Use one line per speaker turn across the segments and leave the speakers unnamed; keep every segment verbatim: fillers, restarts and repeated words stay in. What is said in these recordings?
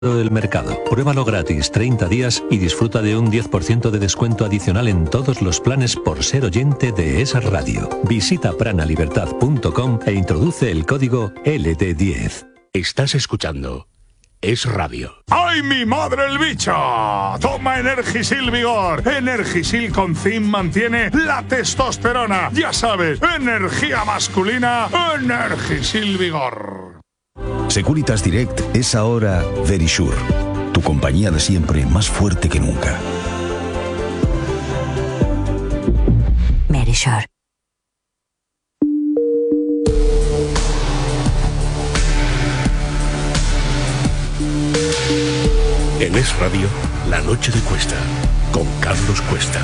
del mercado. Pruébalo gratis treinta días y disfruta de un diez por ciento de descuento adicional en todos los planes por ser oyente de Es Radio. Visita pranalibertad punto com e introduce el código L D diez.
Estás escuchando Es Radio.
¡Ay, mi madre el bicho! Toma Energisil Vigor. Energisil con zinc mantiene la testosterona. Ya sabes, energía masculina, Energisil Vigor.
Securitas Direct es ahora Verisure, tu compañía de siempre más fuerte que nunca.
Verisure.
En Es Radio, La Noche de Cuesta, con Carlos Cuesta.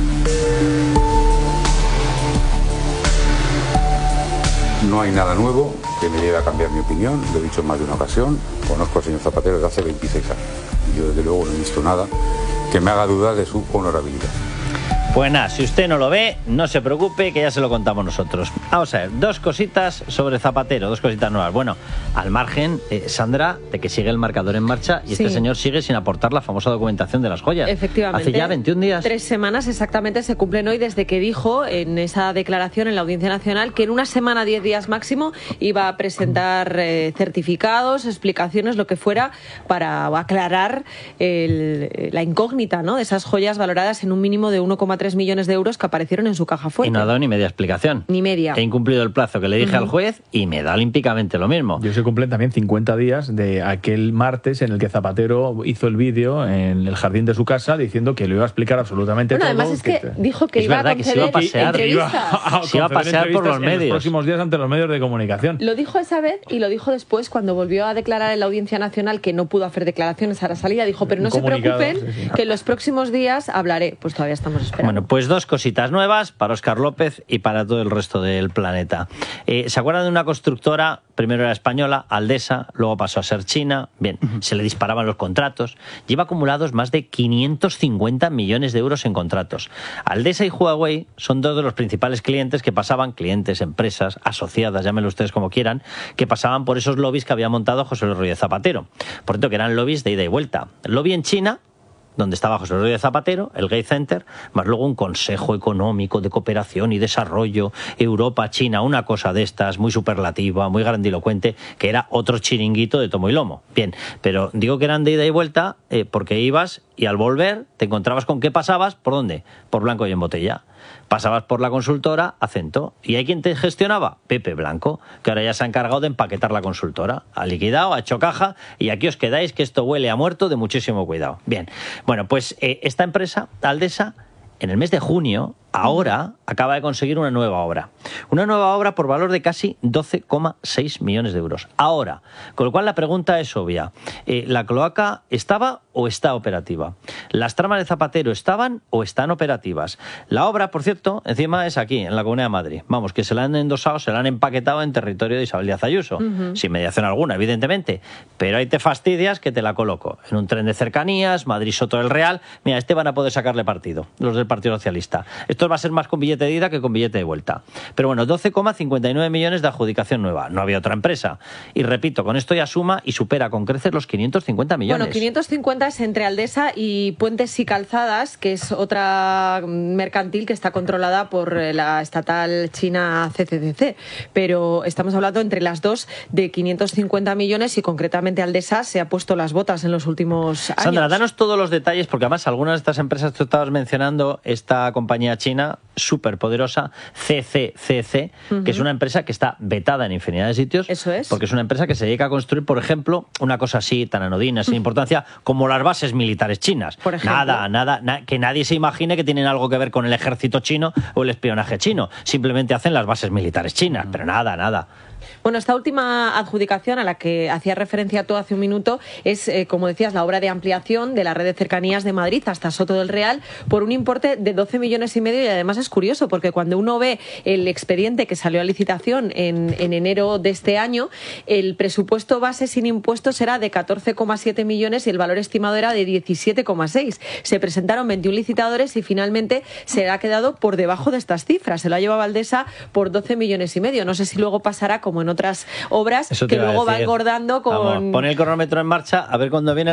No hay nada nuevo que me lleve a cambiar mi opinión, lo he dicho en más de una ocasión. Conozco al señor Zapatero desde hace veintiséis años. Y yo desde luego no he visto nada que me haga dudar de su honorabilidad.
Pues nada, si usted no lo ve, no se preocupe, que ya se lo contamos nosotros. Vamos a ver, dos cositas sobre Zapatero, dos cositas nuevas. Bueno, al margen, eh, Sandra, de que sigue el marcador en marcha y sí. Este señor sigue sin aportar la famosa documentación de las joyas.
Efectivamente.
Hace ya veintiún días.
Tres semanas exactamente se cumplen hoy desde que dijo en esa declaración en la Audiencia Nacional que en una semana, diez días máximo, iba a presentar eh, certificados, explicaciones, lo que fuera, para aclarar el, la incógnita, ¿no?, de esas joyas valoradas en un mínimo de uno coma tres millones de euros que aparecieron en su caja fuerte.
Y no ha dado ni media explicación.
Ni media.
He incumplido el plazo que le dije uh-huh. al juez y me da olímpicamente lo mismo.
Yo se cumplen también cincuenta días de aquel martes en el que Zapatero hizo el vídeo en el jardín de su casa diciendo que lo iba a explicar absolutamente
bueno,
todo.
Además es que, que dijo que
es
iba
verdad,
a
que se iba a pasear,
iba
a, a
se iba a pasear por los medios.
En los próximos días ante los medios de comunicación.
Lo dijo esa vez y lo dijo después cuando volvió a declarar en la Audiencia Nacional que no pudo hacer declaraciones a la salida. Dijo, pero no se preocupen, sí, sí. que en los próximos días hablaré. Pues todavía estamos esperando.
Bueno, pues dos cositas nuevas para Óscar López y para todo el resto del planeta. Eh, ¿Se acuerdan de una constructora? Primero era española, Aldesa, luego pasó a ser china. Bien, uh-huh. se le disparaban los contratos. Lleva acumulados más de quinientos cincuenta millones de euros en contratos. Aldesa y Huawei son dos de los principales clientes que pasaban, clientes, empresas, asociadas, llámenlo ustedes como quieran, que pasaban por esos lobbies que había montado José Luis Rodríguez Zapatero. Por cierto, que eran lobbies de ida y vuelta. El lobby en China, donde estaba José Rodríguez Zapatero, el Gates Center, más luego un Consejo Económico de Cooperación y Desarrollo, Europa, China, una cosa de estas, muy superlativa, muy grandilocuente, que era otro chiringuito de tomo y lomo. Bien, pero digo que eran de ida y vuelta eh, porque ibas y al volver te encontrabas con qué pasabas, ¿por dónde? Por Blanco y en Botella. Pasabas por la consultora, Acento. ¿Y hay quien te gestionaba? Pepe Blanco, que ahora ya se ha encargado de empaquetar la consultora. Ha liquidado, ha hecho caja y aquí os quedáis, que esto huele a muerto, de muchísimo cuidado. Bien, bueno, pues eh, esta empresa, Aldesa, en el mes de junio, ahora acaba de conseguir una nueva obra. Una nueva obra por valor de casi doce coma seis millones de euros. Ahora, con lo cual la pregunta es obvia. Eh, ¿La cloaca estaba o está operativa? ¿Las tramas de Zapatero estaban o están operativas? La obra, por cierto, encima es aquí, en la Comunidad de Madrid. Vamos, que se la han endosado, se la han empaquetado en territorio de Isabel Díaz Ayuso. Uh-huh. Sin mediación alguna, evidentemente. Pero ahí te fastidias que te la coloco. En un tren de cercanías, Madrid-Soto del Real. Mira, este van a poder sacarle partido, los del Partido Socialista. Esto va a ser más con billete de ida que con billete de vuelta. Pero bueno, doce coma cincuenta y nueve millones de adjudicación nueva. No había otra empresa. Y repito, con esto ya suma y supera con creces los quinientos cincuenta millones.
Bueno, quinientos cincuenta es entre Aldesa y Puentes y Calzadas, que es otra mercantil que está controlada por la estatal china C C C C. Pero estamos hablando entre las dos de quinientos cincuenta millones y concretamente Aldesa se ha puesto las botas en los últimos años.
Sandra, danos todos los detalles porque además algunas de estas empresas que tú estabas mencionando, esta compañía china súper poderosa, C C C C, uh-huh. que es una empresa que está vetada en infinidad de sitios.
Eso es.
Porque es una empresa que se dedica a construir, por ejemplo, una cosa así tan anodina, sin importancia, como las bases militares chinas.
Por ejemplo.
Nada, nada, na, que nadie se imagine que tienen algo que ver con el ejército chino o el espionaje chino. Simplemente hacen las bases militares chinas, uh-huh. pero nada, nada.
Bueno, esta última adjudicación a la que hacía referencia tú hace un minuto es, eh, como decías, la obra de ampliación de la red de cercanías de Madrid hasta Soto del Real por un importe de doce millones y medio y además es curioso porque cuando uno ve el expediente que salió a licitación en, en enero de este año, el presupuesto base sin impuestos era de catorce coma siete millones y el valor estimado era de diecisiete coma seis. Se presentaron veintiún licitadores y finalmente se ha quedado por debajo de estas cifras. Se lo ha llevado Aldesa por doce millones y medio. No sé si luego pasará como como en otras obras,
Eso te
que
iba a
luego va
decir.
engordando con...
Vamos, pon el cronómetro en marcha a ver cuándo viene